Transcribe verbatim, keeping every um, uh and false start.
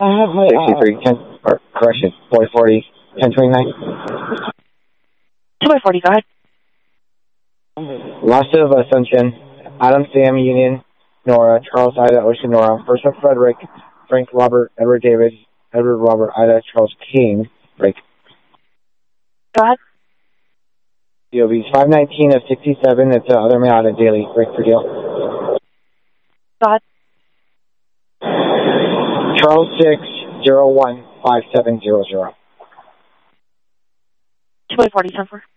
Uh, sixty-three, ten, or correction, forty forty, ten twenty-nine. two by forty, go ahead. Lost of Assumption, Adam, Sam, Union, Nora, Charles, Ida, Ocean, Nora, First of Frederick, Frank, Robert, Edward, David, Edward, Robert, Ida, Charles, King, break. Go ahead. D O B's five nineteen of sixty-seven, it's uh, other Miata daily, break for deal. Go ahead. Charles six, zero one, five seven zero zero. two by forty, ten four.